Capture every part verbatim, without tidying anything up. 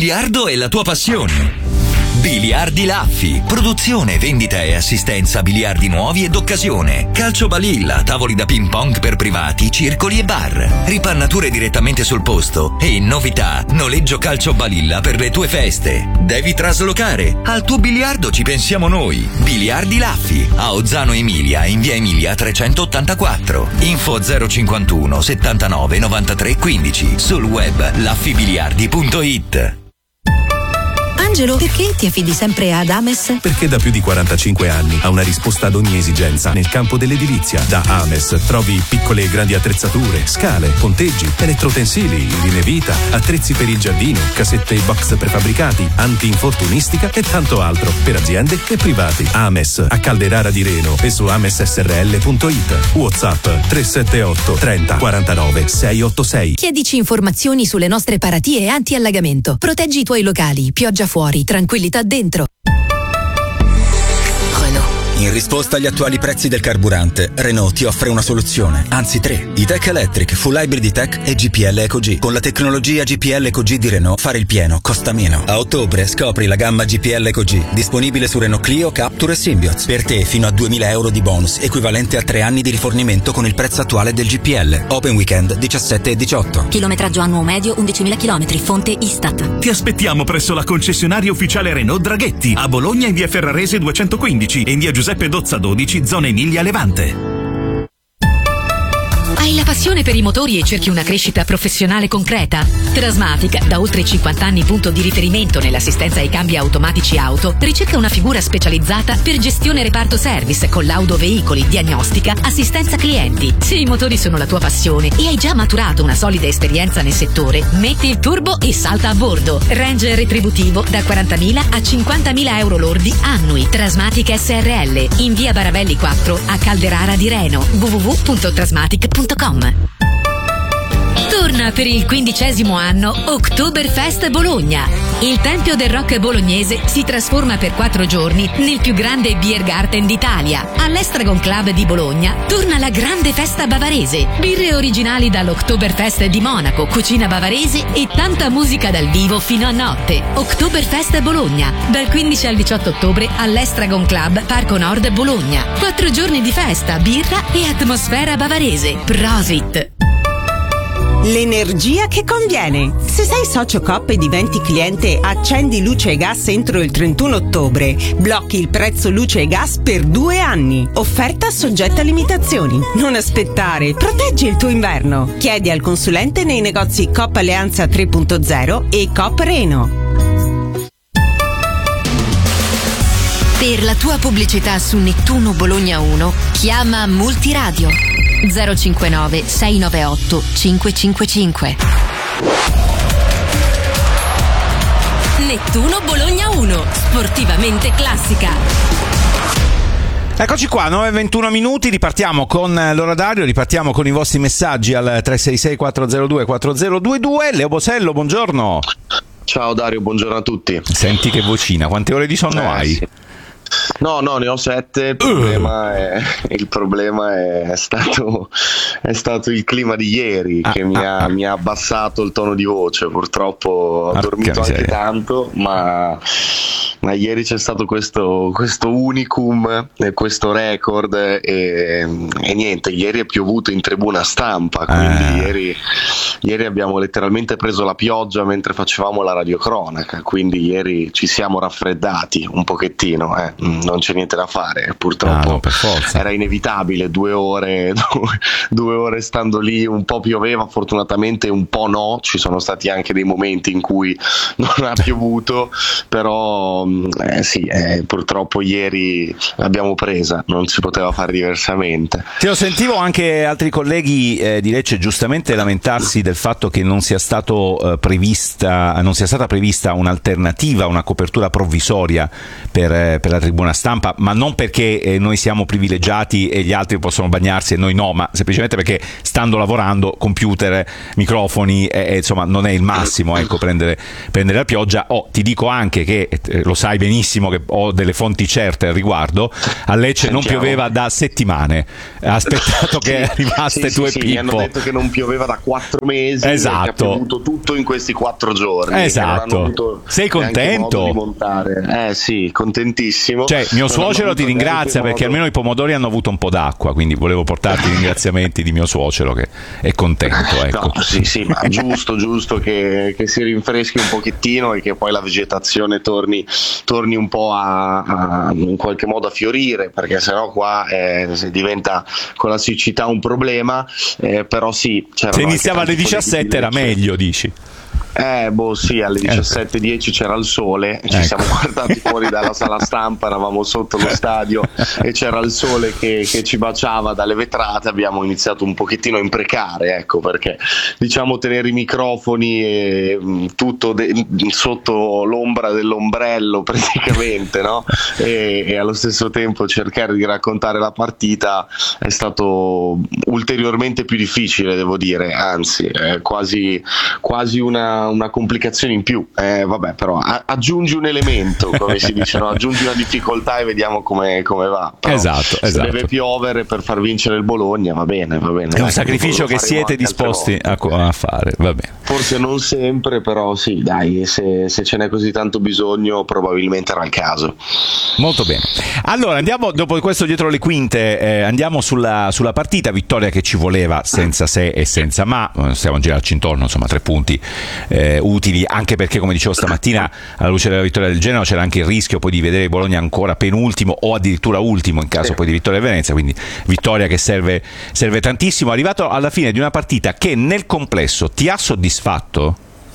biliardo è la tua passione. Biliardi Laffi, produzione, vendita e assistenza biliardi nuovi ed occasione, calcio balilla, tavoli da ping pong per privati, circoli e bar, ripannature direttamente sul posto e in novità, noleggio calcio balilla per le tue feste. Devi traslocare? Al tuo biliardo ci pensiamo noi. Biliardi Laffi, a Ozzano Emilia, in via Emilia trecentottantaquattro. Info zero cinquantuno settantanove novantatré quindici, sul web laffibiliardi punto it. Angelo, perché ti affidi sempre ad Ames? Perché da più di quarantacinque anni ha una risposta ad ogni esigenza nel campo dell'edilizia. Da Ames trovi piccole e grandi attrezzature, scale, ponteggi, elettrotensili, linee vita, attrezzi per il giardino, casette e box prefabbricati, anti-infortunistica e tanto altro per aziende e privati. Ames a Calderara di Reno e su ames s r l punto it. WhatsApp tre sette otto trenta quarantanove seicentottantasei. Chiedici informazioni sulle nostre paratie anti-allagamento. Proteggi i tuoi locali, pioggia fuori, tranquillità dentro. In risposta agli attuali prezzi del carburante, Renault ti offre una soluzione, anzi tre. E-Tech Electric, Full Hybrid E-Tech e G P L EcoG. Con la tecnologia G P L EcoG di Renault, fare il pieno costa meno. A ottobre scopri la gamma G P L EcoG, disponibile su Renault Clio, Captur e Symbioz. Per te fino a duemila euro di bonus, equivalente a tre anni di rifornimento con il prezzo attuale del G P L. Open Weekend diciassette e diciotto. Chilometraggio annuo medio undicimila chilometri, fonte Istat. Ti aspettiamo presso la concessionaria ufficiale Renault Draghetti, a Bologna in via Ferrarese duecentoquindici e in via Giuseppe Dozza dodici, zona Emilia Levante. Hai la passione per i motori e cerchi una crescita professionale concreta? Trasmatic, da oltre cinquanta anni punto di riferimento nell'assistenza ai cambi automatici auto, ricerca una figura specializzata per gestione reparto service, collaudo veicoli, diagnostica, assistenza clienti. Se i motori sono la tua passione e hai già maturato una solida esperienza nel settore, metti il turbo e salta a bordo. Range retributivo da quarantamila a cinquantamila euro lordi annui. Trasmatic S R L, in via Baravelli quattro a Calderara di Reno. w w w punto trasmatic punto com. Torna per il quindicesimo anno Oktoberfest Bologna. Il Tempio del Rock bolognese si trasforma per quattro giorni nel più grande beer garden d'Italia. All'Estragon Club di Bologna torna la grande festa bavarese. Birre originali dall'Oktoberfest di Monaco, cucina bavarese e tanta musica dal vivo fino a notte. Oktoberfest Bologna, dal quindici al diciotto ottobre all'Estragon Club Parco Nord Bologna. Quattro giorni di festa, birra e atmosfera bavarese. Prosit! L'energia che conviene. Se sei socio Coop e diventi cliente Accendi Luce e Gas entro il trentuno ottobre, blocchi il prezzo luce e gas per due anni. Offerta soggetta a limitazioni. Non aspettare, proteggi il tuo inverno. Chiedi al consulente nei negozi Coop Alleanza tre punto zero e Coop Reno. Per la tua pubblicità su Nettuno Bologna uno, chiama Multiradio zero cinquantanove sei novantaotto cinque cinque cinque. Nettuno Bologna uno, sportivamente classica. Eccoci qua, nove e ventuno minuti, ripartiamo con l'orario, ripartiamo con i vostri messaggi al tre sei sei quattro zero due quattro zero due due. Leo Bosello, buongiorno. Ciao Dario, buongiorno a tutti. Senti che vocina, quante ore di sonno eh, hai? Sì. No, no, ne ho sette. Il problema, uh. è, il problema è, stato, è stato il clima di ieri ah, che mi, ah, ha, ah. mi ha abbassato il tono di voce. Purtroppo ho Arca dormito miseria. anche tanto, ma, ma ieri c'è stato questo, questo unicum, questo record e, e niente, ieri è piovuto in tribuna stampa, quindi ah. ieri, ieri abbiamo letteralmente preso la pioggia mentre facevamo la radiocronaca, quindi ieri ci siamo raffreddati un pochettino, eh. Non c'è niente da fare, purtroppo ah, no, per forza. Era inevitabile, due ore due, due ore stando lì, un po' pioveva fortunatamente, un po' no, ci sono stati anche dei momenti in cui non ha piovuto, però eh, sì, eh, purtroppo ieri l'abbiamo presa, non si poteva fare diversamente. Ti lo sentivo anche altri colleghi eh, di Lecce giustamente lamentarsi del fatto che non sia stato eh, prevista non sia stata prevista un'alternativa, una copertura provvisoria per, eh, per la tribuna buona stampa, ma non perché eh, noi siamo privilegiati e gli altri possono bagnarsi e noi no, ma semplicemente perché stando lavorando, computer, microfoni, eh, insomma non è il massimo, ecco, prendere, prendere la pioggia. Oh, ti dico anche che eh, lo sai benissimo che ho delle fonti certe al riguardo, a Lecce Sentiamo. non pioveva da settimane, ha aspettato sì, che arrivaste sì, tu sì, e sì, mi hanno Pippo. detto che non pioveva da quattro mesi, Esatto. che ha piovuto tutto in questi quattro giorni. Esatto. Sei contento? Di montare. Eh sì, contentissimo. Cioè, mio Non suocero ti ringrazia perché modo... almeno i pomodori hanno avuto un po' d'acqua, quindi volevo portarti i ringraziamenti di mio suocero che è contento, ecco. No, sì, sì, ma giusto, giusto che, che si rinfreschi un pochettino e che poi la vegetazione torni, torni un po' a, a in qualche modo a fiorire, perché sennò qua eh, diventa con la siccità un problema, eh, però sì. Se iniziava alle diciassette era meglio, dici? Eh, boh, sì, alle diciassette e dieci c'era il sole, ci ecco. siamo guardati fuori dalla sala stampa, eravamo sotto lo stadio e c'era il sole che, che ci baciava dalle vetrate. Abbiamo iniziato un pochettino a imprecare, ecco, perché diciamo tenere i microfoni e mh, tutto de- sotto l'ombra dell'ombrello praticamente, no? E, e allo stesso tempo cercare di raccontare la partita è stato ulteriormente più difficile, devo dire, anzi, è quasi, quasi una una complicazione in più, eh, vabbè, però a- aggiungi un elemento, come si dice, no? Aggiungi una difficoltà e vediamo come, come va. Però esatto, se esatto. deve piovere per far vincere il Bologna, va bene, va bene. È un dai, sacrificio che siete disposti a, a fare, va bene. Forse non sempre, però sì, dai, se, se ce n'è così tanto bisogno, probabilmente era il caso. Molto bene. Allora andiamo, dopo questo dietro le quinte, eh, andiamo sulla, sulla partita. Vittoria che ci voleva senza se e senza ma, stiamo a girarci intorno, insomma, tre punti eh, utili, anche perché, come dicevo stamattina, alla luce della vittoria del Genoa c'era anche il rischio poi di vedere Bologna ancora penultimo o addirittura ultimo in caso sì. poi di vittoria del Venezia, quindi vittoria che serve, serve tantissimo. Arrivato alla fine di una partita che nel complesso ti ha soddisfatto?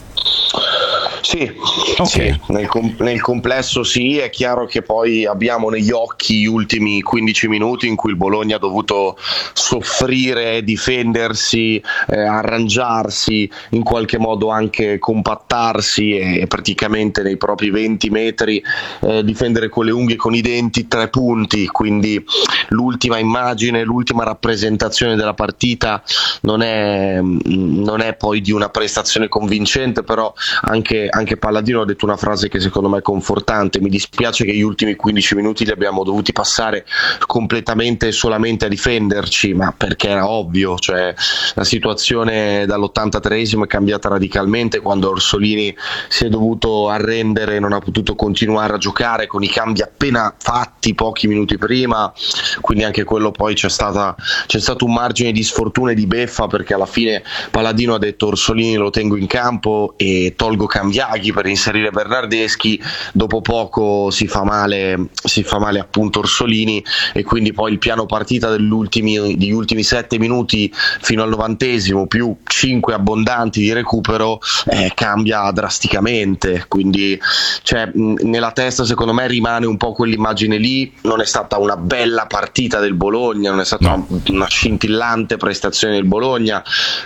Sì, okay. sì. Nel, com- nel complesso sì, è chiaro che poi abbiamo negli occhi gli ultimi quindici minuti in cui il Bologna ha dovuto soffrire, difendersi, eh, arrangiarsi, in qualche modo anche compattarsi e, e praticamente nei propri venti metri eh, difendere con le unghie e con i denti tre punti, quindi l'ultima immagine, l'ultima rappresentazione della partita non è, non è poi di una prestazione convincente, però anche Anche Palladino ha detto una frase che secondo me è confortante: mi dispiace che gli ultimi quindici minuti li abbiamo dovuti passare completamente e solamente a difenderci, ma perché era ovvio, cioè la situazione dall'ottantatreesimo è cambiata radicalmente quando Orsolini si è dovuto arrendere e non ha potuto continuare a giocare con i cambi appena fatti pochi minuti prima, quindi anche quello poi c'è stata c'è stato un margine di sfortuna e di beffa, perché alla fine Palladino ha detto Orsolini lo tengo in campo e tolgo Cambiaghi per inserire Bernardeschi, dopo poco si fa male si fa male appunto Orsolini e quindi poi il piano partita degli ultimi, degli ultimi sette minuti fino al novantesimo più cinque abbondanti di recupero eh, cambia drasticamente, quindi cioè, mh, nella testa secondo me rimane un po' quell'immagine lì. Non è stata una bella partita del Bologna, non è stata no. una, una scintillante prestazione del Bologna,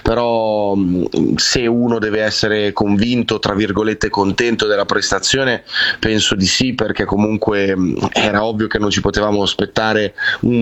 però mh, se uno deve essere convinto tra virgolette contento della prestazione, penso di sì, perché comunque era ovvio che non ci potevamo aspettare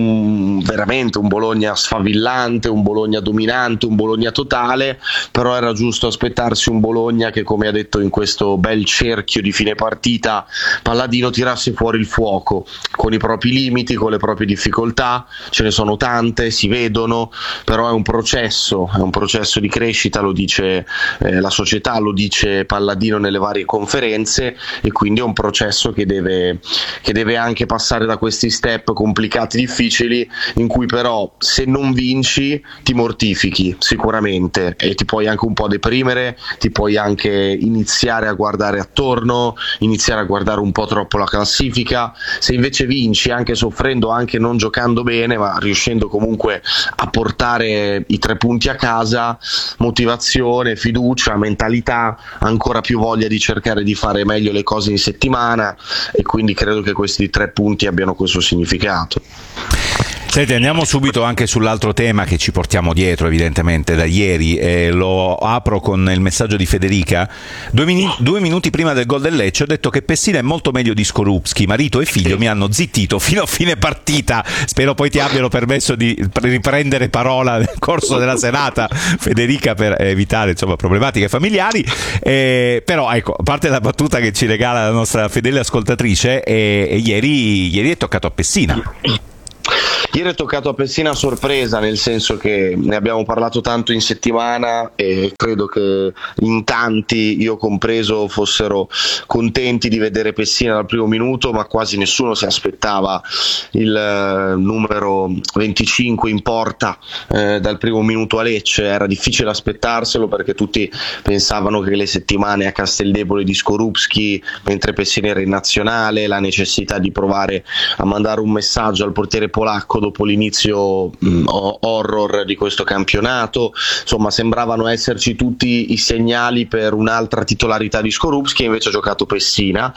un, veramente un Bologna sfavillante, un Bologna dominante, un Bologna totale, però era giusto aspettarsi un Bologna che, come ha detto in questo bel cerchio di fine partita Palladino, tirasse fuori il fuoco con i propri limiti, con le proprie difficoltà. Ce ne sono tante, si vedono, però è un processo, è un processo di crescita, lo dice eh, la società, lo dice Palladino nelle varie conferenze, e quindi è un processo che deve, che deve anche passare da questi step complicati, difficili, in cui però se non vinci ti mortifichi sicuramente e ti puoi anche un po' deprimere, ti puoi anche iniziare a guardare attorno, iniziare a guardare un po' troppo la classifica. Se invece vinci, anche soffrendo, anche non giocando bene, ma riuscendo comunque a portare i tre punti a casa, motivazione, fiducia, mentalità, ancora più voglia di cercare di fare meglio le cose in settimana, e quindi credo che questi tre punti abbiano questo significato. Senti, andiamo subito anche sull'altro tema che ci portiamo dietro evidentemente da ieri, e lo apro con il messaggio di Federica. Due, minu- due minuti prima del gol del Lecce ho detto che Pessina è molto meglio di Skorupski, marito e figlio mi hanno zittito fino a fine partita, spero poi ti abbiano permesso di riprendere parola nel corso della serata, Federica, per evitare insomma problematiche familiari, eh, però ecco, a parte la battuta che ci regala la nostra fedele ascoltatrice, e, e ieri, ieri è toccato a Pessina. Ieri è toccato a Pessina a sorpresa, nel senso che ne abbiamo parlato tanto in settimana e credo che in tanti, io compreso, fossero contenti di vedere Pessina dal primo minuto, ma quasi nessuno si aspettava il eh, numero venticinque in porta eh, dal primo minuto a Lecce. Era difficile aspettarselo perché tutti pensavano che le settimane a Casteldebole di Skorupski, mentre Pessina era in nazionale, la necessità di provare a mandare un messaggio al portiere polacco dopo l'inizio mh, horror di questo campionato, insomma sembravano esserci tutti i segnali per un'altra titolarità di Skorupski, invece ha giocato Pessina,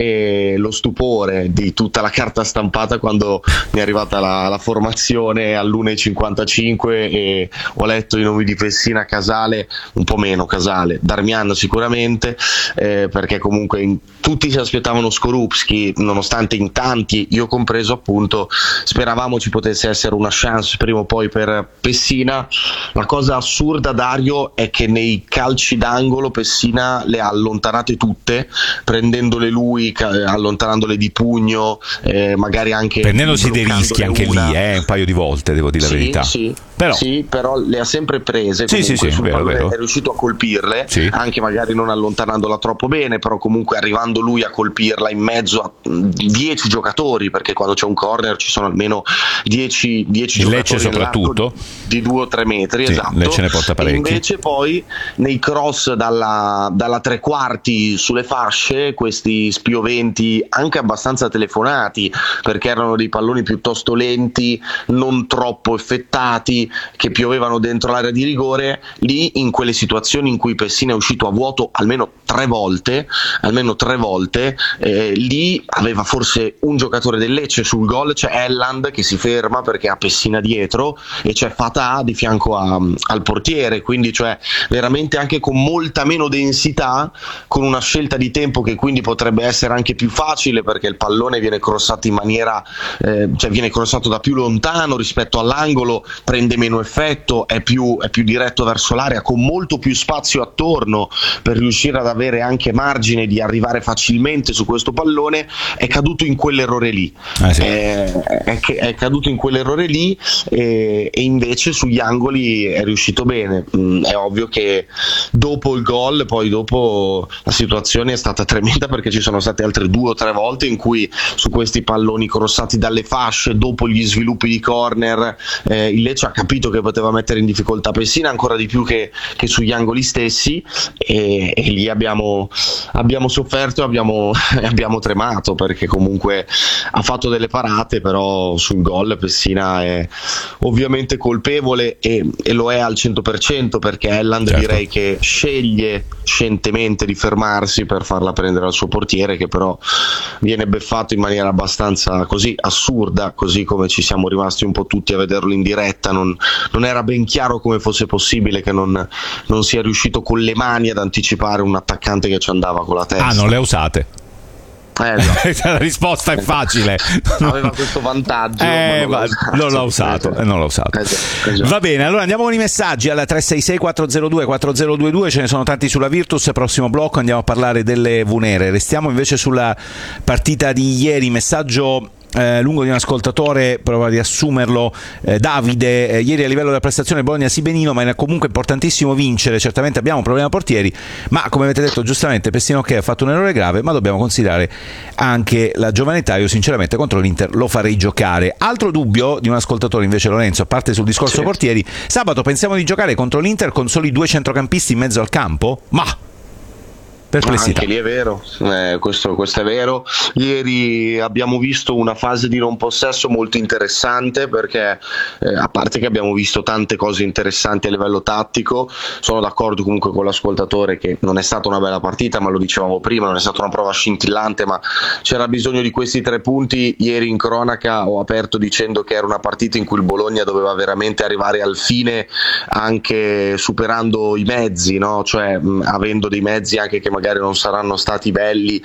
e lo stupore di tutta la carta stampata quando mi è arrivata la, la formazione all'una e cinquantacinque e ho letto i nomi di Pessina, Casale, un po' meno Casale, Darmian sicuramente, eh, perché comunque in, tutti si aspettavano Skorupski, nonostante in tanti, io compreso appunto, speravamo ci potesse essere una chance prima o poi per Pessina. La cosa assurda, Dario, è che nei calci d'angolo Pessina le ha allontanate tutte, prendendole lui, allontanandole di pugno, eh, magari anche prendendosi dei rischi anche una. lì, eh, un paio di volte, devo dire sì, la verità. Sì. Però. Sì, però le ha sempre prese, sì, comunque sì, sì, vero, vero. È riuscito a colpirle, sì. Anche magari non allontanandola troppo bene, però comunque arrivando lui a colpirla in mezzo a dieci giocatori, perché quando c'è un corner ci sono almeno dieci giocatori, Lecce soprattutto di due o tre metri, sì, esatto. Lecce ne porta parecchi. E invece poi nei cross dalla, dalla tre quarti sulle fasce, questi spioventi anche abbastanza telefonati, perché erano dei palloni piuttosto lenti, non troppo effettati, che piovevano dentro l'area di rigore. Lì, in quelle situazioni in cui Pessina è uscito a vuoto almeno tre volte, almeno tre volte, eh, lì aveva forse un giocatore del Lecce sul gol, c'è Elland che si ferma perché ha Pessina dietro e c'è Fatah di fianco a, al portiere, quindi cioè veramente anche con molta meno densità, con una scelta di tempo che quindi potrebbe essere anche più facile, perché il pallone viene crossato in maniera eh, cioè viene crossato da più lontano rispetto all'angolo, prende meno effetto, è più, è più diretto verso l'area, con molto più spazio attorno per riuscire ad avere anche margine di arrivare facilmente su questo pallone. È caduto in quell'errore lì, ah, sì. è, è, è caduto in quell'errore lì e, e invece sugli angoli è riuscito bene. Mm, è ovvio che dopo il gol, poi dopo la situazione è stata tremenda, perché ci sono state altre due o tre volte in cui su questi palloni crossati dalle fasce, dopo gli sviluppi di corner, eh, il Lecce ha capito che poteva mettere in difficoltà Pessina ancora di più che, che sugli angoli stessi, e, e lì abbiamo, abbiamo sofferto e abbiamo, abbiamo tremato, perché comunque ha fatto delle parate, però sul gol Pessina è ovviamente colpevole e, e lo è al cento per cento, perché Elland certo. direi che sceglie scientemente di fermarsi per farla prendere al suo portiere, che però viene beffato in maniera abbastanza così assurda, così come ci siamo rimasti un po' tutti a vederlo in diretta. Non, non era ben chiaro come fosse possibile che non, non sia riuscito con le mani ad anticipare un attaccante che ci andava con la testa. Ah, non le ha usate? Eh, esatto. La risposta è facile. Aveva questo vantaggio, eh, ma non, l'ha usato, eh, non l'ha usato. Eh, eh, Va bene, allora andiamo con i messaggi al tre sei sei quattro zero due quattro zero due due, ce ne sono tanti sulla Virtus. Prossimo blocco andiamo a parlare delle Vunere. Restiamo invece sulla partita di ieri. Messaggio Eh, lungo di un ascoltatore, provo a riassumerlo. eh, Davide, eh, ieri a livello della prestazione Bologna sì benino, ma è comunque importantissimo vincere. Certamente abbiamo un problema portieri, ma come avete detto giustamente Pessina che ha fatto un errore grave, ma dobbiamo considerare anche la giovane età. Io sinceramente contro l'Inter lo farei giocare. Altro dubbio di un ascoltatore invece, Lorenzo, a parte sul discorso sì. portieri, sabato pensiamo di giocare contro l'Inter con soli due centrocampisti in mezzo al campo? Ma Perplessità. Anche lì è vero, eh, questo, questo è vero. Ieri abbiamo visto una fase di non possesso molto interessante perché eh, a parte che abbiamo visto tante cose interessanti a livello tattico, sono d'accordo comunque con l'ascoltatore che non è stata una bella partita, ma lo dicevamo prima, non è stata una prova scintillante, ma c'era bisogno di questi tre punti. Ieri in cronaca ho aperto dicendo che era una partita in cui il Bologna doveva veramente arrivare al fine, anche superando i mezzi, no? Cioè mh, avendo dei mezzi anche che magari non saranno stati belli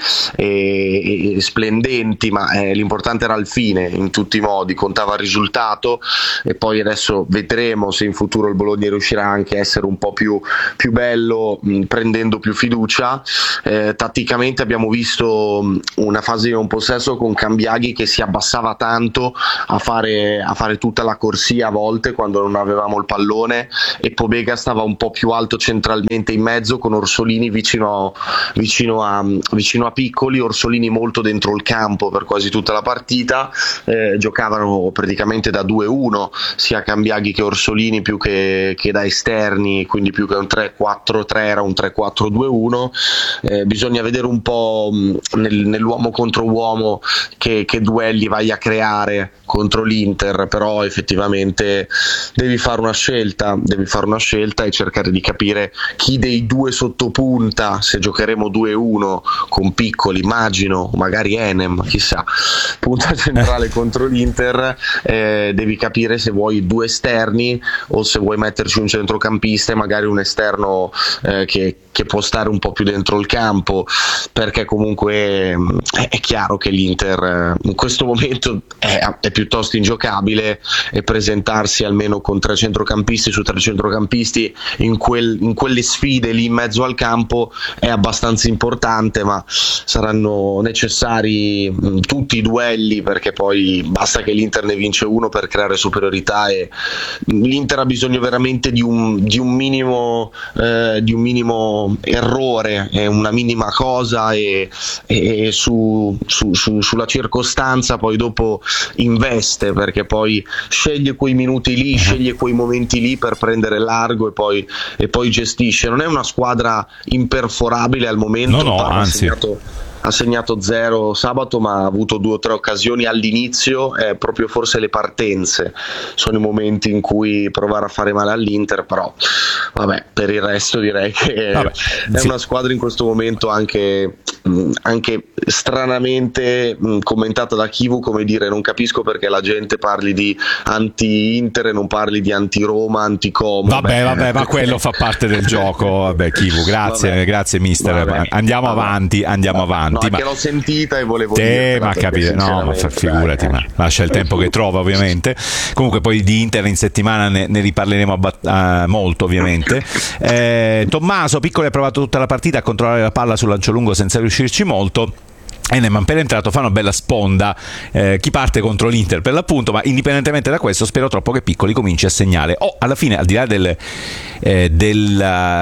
e, e splendenti, ma eh, l'importante era il fine in tutti i modi, contava il risultato. E poi adesso vedremo se in futuro il Bologna riuscirà anche a essere un po' più, più bello, mh, prendendo più fiducia. Eh, tatticamente abbiamo visto mh, una fase di non possesso con Cambiaghi che si abbassava tanto a fare, a fare tutta la corsia a volte quando non avevamo il pallone, e Pobega stava un po' più alto centralmente in mezzo con Orsolini vicino, vicino, a, vicino a Piccoli. Orsolini molto dentro il campo per quasi tutta la partita, eh, giocavano praticamente da due uno sia Cambiaghi che Orsolini più che, che da esterni, quindi più che un tre quattro tre era un tre quattro due uno. Eh, bisogna vedere un po' nel, nell'uomo contro uomo che, che duelli vai a creare contro l'Inter, però effettivamente devi fare una scelta, devi fare una scelta e cercare di capire chi dei due sottopunta, se giocheremo due uno con Piccoli, immagino, magari Enem, chissà, punta centrale contro l'Inter, eh, devi capire se vuoi due esterni o se vuoi metterci un centrocampista e magari un esterno eh, che, che può stare un po' più dentro il campo, perché comunque è, è chiaro che l'Inter eh, in questo momento è, è piuttosto ingiocabile, e presentarsi almeno con tre centrocampisti su tre centrocampisti in, quel, in quelle sfide lì in mezzo al campo è abbastanza importante, ma saranno necessari mh, tutti i duelli, perché poi basta che l'Inter ne vince uno per creare superiorità, e l'Inter ha bisogno veramente di un, di un minimo eh, di un minimo errore, è una minima cosa, e, e su, su, su, sulla circostanza poi dopo investe, perché poi sceglie quei minuti lì, sceglie quei momenti lì per prendere largo e poi, e poi gestisce. Non è una squadra imperforabile al momento, no, no, Parma anzi. ha segnato, ha segnato zero sabato, ma ha avuto due o tre occasioni all'inizio, eh, proprio forse le partenze sono i momenti in cui provare a fare male all'Inter, però vabbè, per il resto direi che vabbè, è sì. Una squadra in questo momento anche, anche stranamente commentata da Chivu, come dire, non capisco perché la gente parli di anti-Inter e non parli di anti-Roma, anti-Como. Vabbè, Beh, vabbè, ma quello fa parte del gioco. Vabbè, Chivu, grazie, vabbè. grazie mister. Vabbè. Andiamo vabbè. avanti, andiamo avanti. No, ma... che l'ho sentita e volevo te, dire. Ma capire, no, ma figurati, ma lascia il tempo che trova, ovviamente. Comunque poi di Inter in settimana ne, ne riparleremo abbat- uh, molto, ovviamente. Eh, Tommaso Piccoli ha provato tutta la partita a controllare la palla sul lancio lungo senza riuscirci molto. Enem appena entrato fa una bella sponda, eh, chi parte contro l'Inter per l'appunto, ma indipendentemente da questo spero troppo che Piccoli cominci a segnare. Oh, alla fine, al di là del, eh, del,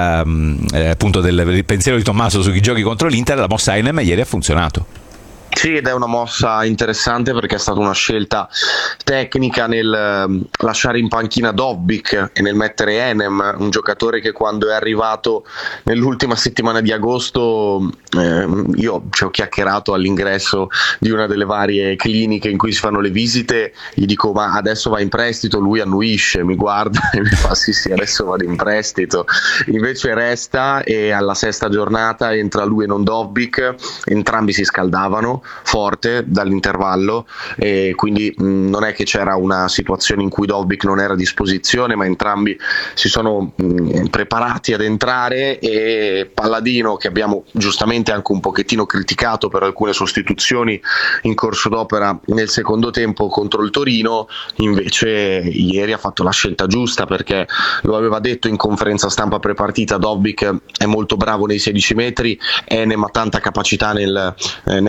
eh, appunto del pensiero di Tommaso su chi giochi contro l'Inter, la mossa Enem ieri ha funzionato. Sì, ed è una mossa interessante perché è stata una scelta tecnica nel lasciare in panchina Dobbik e nel mettere Enem, un giocatore che quando è arrivato nell'ultima settimana di agosto, eh, io ci ho chiacchierato all'ingresso di una delle varie cliniche in cui si fanno le visite, gli dico ma adesso va in prestito, lui annuisce, mi guarda e mi fa sì sì adesso vado in prestito, invece resta, e alla sesta giornata entra lui e non Dobbik, entrambi si scaldavano forte dall'intervallo, e quindi mh, non è che c'era una situazione in cui Dobbik non era a disposizione, ma entrambi si sono mh, preparati ad entrare, e Palladino, che abbiamo giustamente anche un pochettino criticato per alcune sostituzioni in corso d'opera nel secondo tempo contro il Torino, invece ieri ha fatto la scelta giusta, perché lo aveva detto in conferenza stampa prepartita, Dobbik è molto bravo nei sedici metri, Enem ha tanta capacità nel, eh, nell'essere un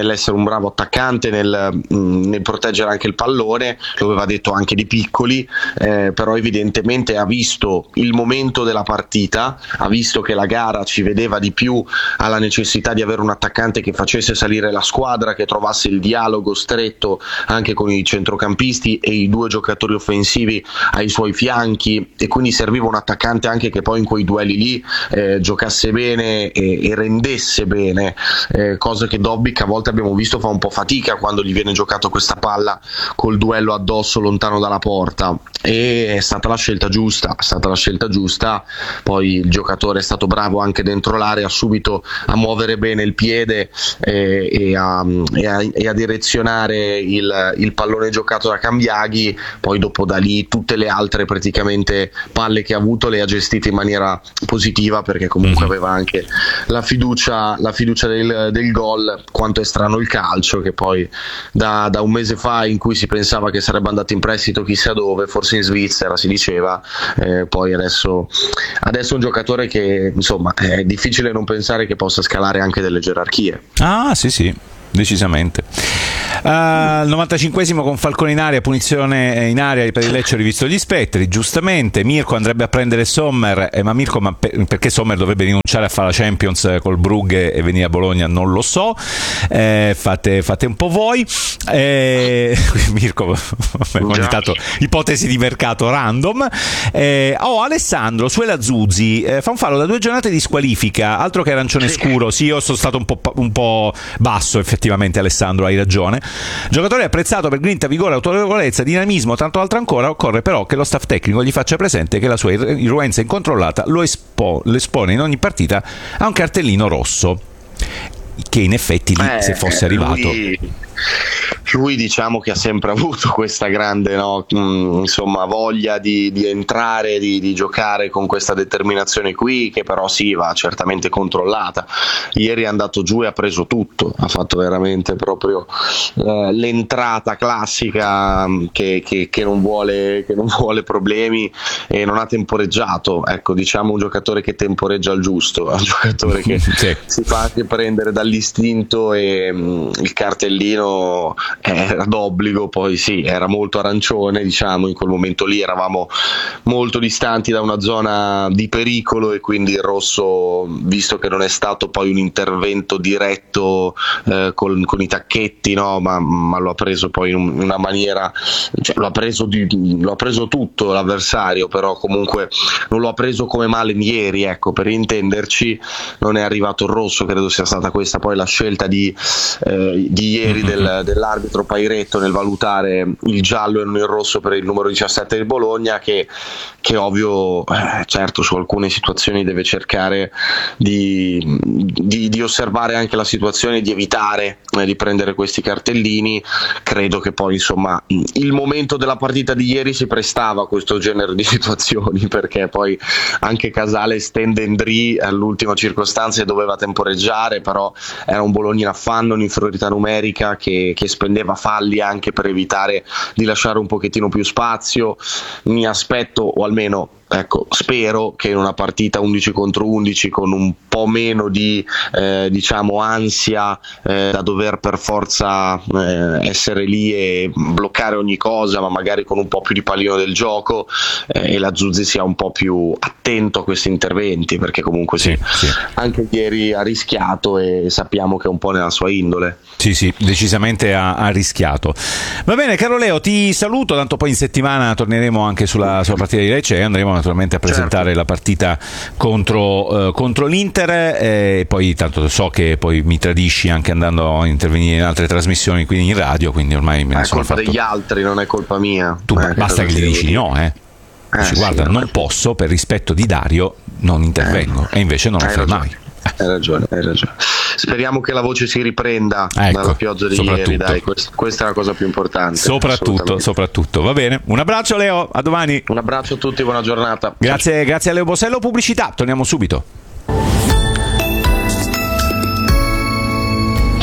un bravo attaccante nel, mh, nel proteggere anche il pallone, lo aveva detto anche di piccoli, eh, però evidentemente ha visto il momento della partita, ha visto che la gara ci vedeva di più alla necessità di avere un attaccante che facesse salire la squadra, che trovasse il dialogo stretto anche con i centrocampisti e i due giocatori offensivi ai suoi fianchi, e quindi serviva un attaccante anche che poi in quei duelli lì eh, giocasse bene e, e rendesse bene, eh, cosa che Dobbik a volte abbiamo visto fa un po' fatica quando gli viene giocato questa palla col duello addosso lontano dalla porta, e è stata la scelta giusta, è stata la scelta giusta. Poi il giocatore è stato bravo anche dentro l'area subito a muovere bene il piede e, e, a, e, a, e a direzionare il, il pallone giocato da Cambiaghi. Poi dopo da lì tutte le altre praticamente palle che ha avuto le ha gestite in maniera positiva, perché comunque aveva anche la fiducia, la fiducia del, del gol. Quanto è strano il calcio, che poi da, da un mese fa in cui si pensava che sarebbe andato in prestito chissà dove, forse in Svizzera si diceva, eh, poi adesso, adesso è un giocatore che insomma è difficile non pensare che possa scalare anche delle gerarchie. Ah sì sì, decisamente. Al uh, novantacinquesimo con Falcone in aria, punizione in aria per il Lecce, rivisto gli spettri, giustamente. Mirko andrebbe a prendere Sommer, eh, ma Mirko ma per, perché Sommer dovrebbe rinunciare a fare la Champions col Brugge e venire a Bologna non lo so, eh, fate, fate un po' voi. eh, Mirko ogni tanto ipotesi di mercato random. eh, oh Alessandro Suela Zuzzi eh, fa un fallo da due giornate di squalifica, altro che arancione scuro. Sì, io sono stato un po', un po' basso effettivamente, Alessandro, hai ragione. Giocatore apprezzato per grinta, vigore, autorevolezza, dinamismo, tanto altro ancora. Occorre però che lo staff tecnico gli faccia presente che la sua irruenza incontrollata lo, espo- lo espone in ogni partita a un cartellino rosso, che in effetti lì, eh, se fosse arrivato lui, lui diciamo che ha sempre avuto questa grande no, mh, insomma voglia di, di entrare, di, di giocare con questa determinazione qui, che però sì, va certamente controllata. Ieri è andato giù e ha preso tutto, ha fatto veramente proprio eh, l'entrata classica che, che, che, non vuole, che non vuole problemi e non ha temporeggiato. Ecco, diciamo un giocatore che temporeggia al giusto, un giocatore che sì. si fa anche prendere dall'istinto, e mh, il cartellino era d'obbligo. Poi sì, era molto arancione, diciamo, in quel momento lì eravamo molto distanti da una zona di pericolo, e quindi il rosso, visto che non è stato poi un intervento diretto eh, con, con i tacchetti, no, ma, ma lo ha preso poi in una maniera, cioè lo ha preso, di, lo ha preso tutto l'avversario, però comunque non lo ha preso come male ieri, ecco, per intenderci. Non è arrivato il rosso, credo sia stata questa poi la scelta di, eh, di ieri del, dell'arbitro Pairetto nel valutare il giallo e non il rosso per il numero diciassette del Bologna, che, che ovvio eh, certo su alcune situazioni deve cercare di, di, di osservare anche la situazione, di evitare eh, di prendere questi cartellini. Credo che poi insomma il momento della partita di ieri si prestava a questo genere di situazioni, perché poi anche Casale stende Endri all'ultima circostanza e doveva temporeggiare, però era un Bologna in affanno, un'inferiorità numerica che, che spendeva falli anche per evitare di lasciare un pochettino più spazio. Mi aspetto, o almeno ecco, spero che in una partita undici contro undici con un po' meno di eh, diciamo ansia eh, da dover per forza eh, essere lì e bloccare ogni cosa, ma magari con un po' più di pallino del gioco, eh, e la Zuzzi sia un po' più attento a questi interventi, perché comunque sì, sì, sì. anche ieri ha rischiato e sappiamo che è un po' nella sua indole. Sì, sì, decisamente ha, ha rischiato. Va bene, caro Leo, ti saluto, tanto poi in settimana torneremo anche sulla, sulla partita di Lecce e andremo naturalmente a presentare certo. la partita contro, uh, contro l'Inter, e poi tanto so che poi mi tradisci anche andando a intervenire in altre trasmissioni, quindi in radio, quindi ormai me ne è sono colpa fatto... degli altri, non è colpa mia. Tu eh, basta che gli dici di no, eh. Eh, Dici, sì, guarda, non posso, per rispetto di Dario non intervengo, eh, e invece non lo fai mai. Hai ragione, hai ragione. Speriamo che la voce si riprenda ecco, dalla pioggia di ieri, dai, quest- questa è la cosa più importante. Soprattutto, soprattutto, va bene. Un abbraccio Leo, a domani. Un abbraccio a tutti, buona giornata. Grazie, grazie a Leo Bosello. Pubblicità, torniamo subito. Torna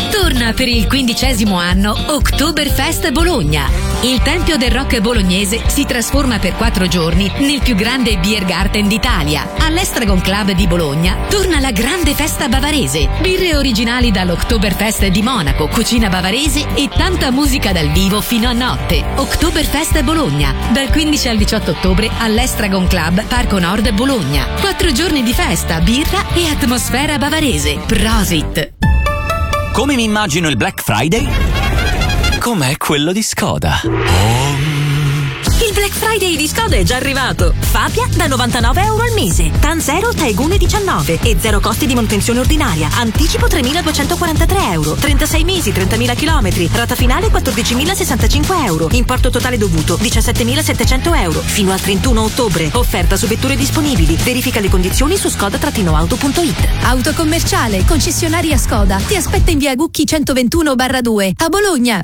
Torna per il quindicesimo anno Oktoberfest Bologna. Il tempio del rock bolognese si trasforma per quattro giorni nel più grande beer garden d'Italia. All'Estragon Club di Bologna torna la grande festa bavarese. Birre originali dall'Oktoberfest di Monaco, cucina bavarese e tanta musica dal vivo fino a notte. Oktoberfest Bologna, dal quindici al diciotto ottobre all'Estragon Club Parco Nord Bologna. Quattro giorni di festa, birra e atmosfera bavarese. Prosit! Come mi immagino il Black Friday? Com'è quello di Skoda. Il Black Friday di Skoda è già arrivato. Fabia da novantanove euro al mese, TAN zero Taigune diciannove e zero costi di manutenzione ordinaria. Anticipo tremiladuecentoquarantatré euro, trentasei mesi, trentamila chilometri, rata finale quattordicimilasessantacinque euro, importo totale dovuto diciassettemilasettecento euro, fino al trentuno ottobre. Offerta su vetture disponibili. Verifica le condizioni su skoda auto punto it. Auto commerciale, concessionaria Skoda, ti aspetta in via Gucchi centoventuno barra due a Bologna.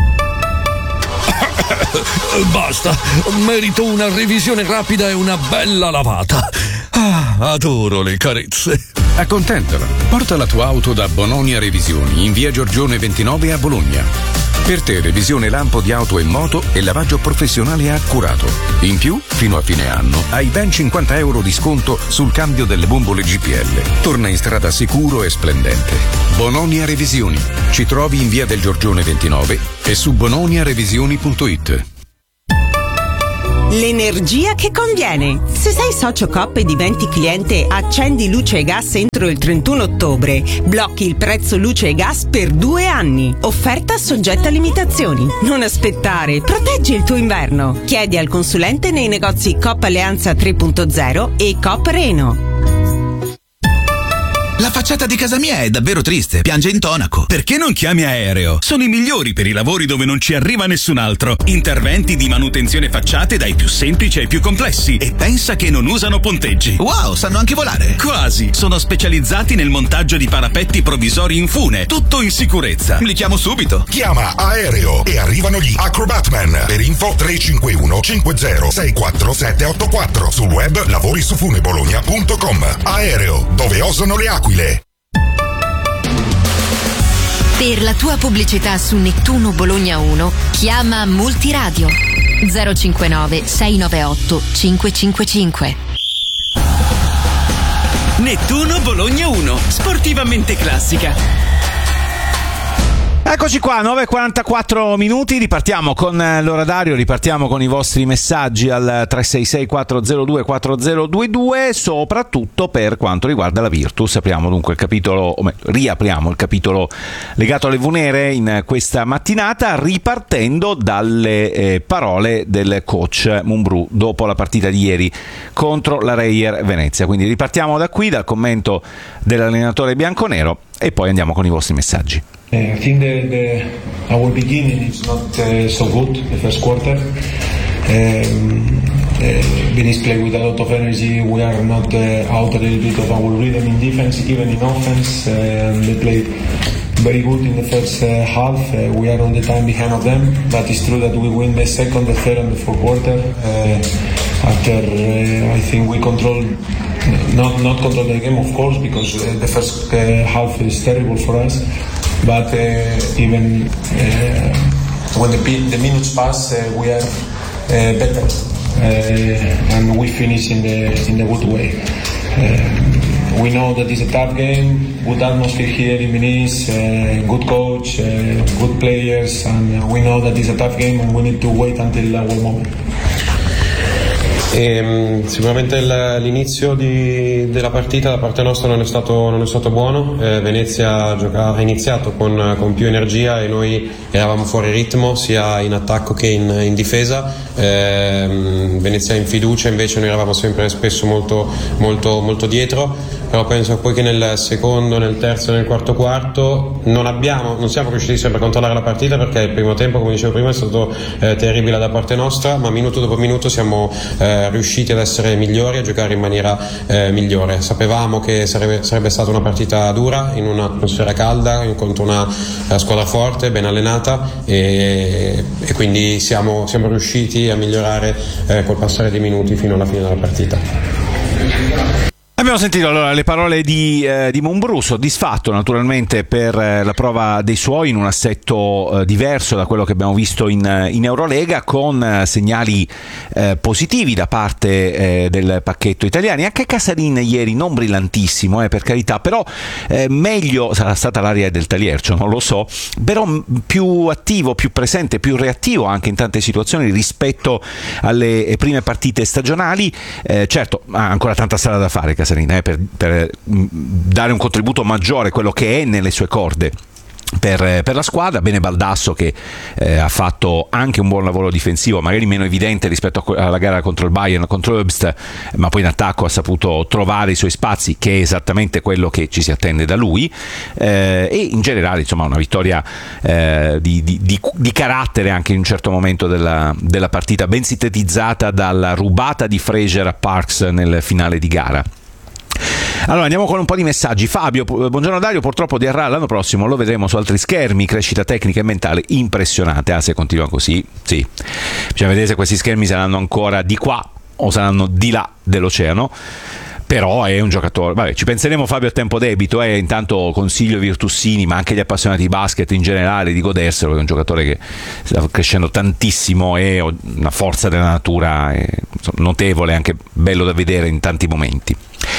Basta, merito una revisione rapida e una bella lavata. Ah, adoro le carezze. Accontentala. Porta la tua auto da Bononia Revisioni in via Giorgione ventinove a Bologna. Per te revisione lampo di auto e moto e lavaggio professionale accurato. In più, fino a fine anno, hai ben cinquanta euro di sconto sul cambio delle bombole G P L. Torna in strada sicuro e splendente. Bononia Revisioni. Ci trovi in via del Giorgione ventinove e su bononia revisioni punto it. L'energia che conviene. Se sei socio Coop e diventi cliente Accendi Luce e Gas entro il trentuno ottobre, blocchi il prezzo luce e gas per due anni. Offerta soggetta a limitazioni. Non aspettare, proteggi il tuo inverno. Chiedi al consulente nei negozi Coop Alleanza tre punto zero e Coop Reno. La facciata di casa mia è davvero triste, piange intonaco. Perché non chiami Aereo? Sono i migliori per i lavori dove non ci arriva nessun altro. Interventi di manutenzione facciate dai più semplici ai più complessi. E pensa che non usano ponteggi. Wow, sanno anche volare. Quasi. Sono specializzati nel montaggio di parapetti provvisori in fune. Tutto in sicurezza. Li chiamo subito. Chiama Aereo e arrivano gli Acrobatman. Per info tre cinque uno cinque zero sei quattro sette otto quattro. Sul web lavorisufunebologna punto com. Aereo, dove osano le aquile. Per la tua pubblicità su Nettuno Bologna uno, chiama Multiradio zero cinquantanove sei novantaotto cinquecentocinquantacinque. Nettuno Bologna uno, sportivamente classica. Eccoci qua, nove e quarantaquattro minuti, ripartiamo con l'orario, ripartiamo con i vostri messaggi al tre sei sei quattro zero due quattro zero due due, soprattutto per quanto riguarda la Virtus. Apriamo dunque il capitolo, o meglio, riapriamo il capitolo legato alle Vunere in questa mattinata, ripartendo dalle eh, parole del coach Mumbrú dopo la partita di ieri contro la Reyer Venezia. Quindi ripartiamo da qui, dal commento dell'allenatore bianconero, e poi andiamo con i vostri messaggi. I think the, the, our beginning is not uh, so good, the first quarter. Um, uh, Venice play with a lot of energy. We are not uh, out a little bit of our rhythm in defense, even in offense. Uh, and they played very good in the first uh, half. Uh, we are on the time behind of them, but it's true that we win the second, the third, and the fourth quarter. Uh, after uh, I think we control. Not not control the game, of course, because uh, the first uh, half is terrible for us. But uh, even uh, when the, the minutes pass, uh, we are uh, better, uh, and we finish in the in the good way. Uh, we know that it's a tough game, good atmosphere here in Venice, uh, good coach, uh, good players, and we know that it's a tough game, and we need to wait until our moment. E, sicuramente il, l'inizio di, della partita da parte nostra non è stato, non è stato buono. eh, Venezia gioca, ha iniziato con, con più energia e noi eravamo fuori ritmo sia in attacco che in, in difesa. eh, Venezia in fiducia, invece noi eravamo sempre spesso molto, molto, molto dietro. Però penso poi che nel secondo, nel terzo e nel quarto quarto non abbiamo, non siamo riusciti sempre a controllare la partita, perché il primo tempo, come dicevo prima, è stato eh, terribile da parte nostra, ma minuto dopo minuto siamo eh, riusciti ad essere migliori, a giocare in maniera eh, migliore. Sapevamo che sarebbe, sarebbe stata una partita dura, in un'atmosfera calda, contro una, una squadra forte, ben allenata, e, e quindi siamo, siamo riusciti a migliorare eh, col passare dei minuti fino alla fine della partita. Abbiamo sentito allora le parole di, eh, di Mumbrú, soddisfatto naturalmente per eh, la prova dei suoi in un assetto eh, diverso da quello che abbiamo visto in, in Eurolega, con eh, segnali eh, positivi da parte eh, del pacchetto italiani. Anche Casarin ieri non brillantissimo, eh, per carità, però eh, meglio, sarà stata l'aria del Taliercio, non lo so, però m- più attivo, più presente, più reattivo anche in tante situazioni rispetto alle prime partite stagionali. Eh, certo, ha ancora tanta strada da fare Casarin, Eh, per, per dare un contributo maggiore, quello che è nelle sue corde per, per la squadra. Bene Baldasso, che eh, ha fatto anche un buon lavoro difensivo, magari meno evidente rispetto alla gara contro il Bayern, contro Obst, ma poi in attacco ha saputo trovare i suoi spazi, che è esattamente quello che ci si attende da lui, eh, e in generale insomma una vittoria eh, di, di, di, di carattere anche in un certo momento della, della partita, ben sintetizzata dalla rubata di Fraser a Parks nel finale di gara. Allora andiamo con un po' di messaggi. Fabio, buongiorno Dario, purtroppo Diarra l'anno prossimo lo vedremo su altri schermi, crescita tecnica e mentale impressionante. Ah, se continua così, sì, bisogna vedere se questi schermi saranno ancora di qua o saranno di là dell'oceano. Però è un giocatore, vabbè, ci penseremo Fabio a tempo debito, e eh. intanto consiglio Virtussini, ma anche gli appassionati di basket in generale, di goderselo, che è un giocatore che sta crescendo tantissimo, è una forza della natura, è notevole, anche bello da vedere in tanti momenti.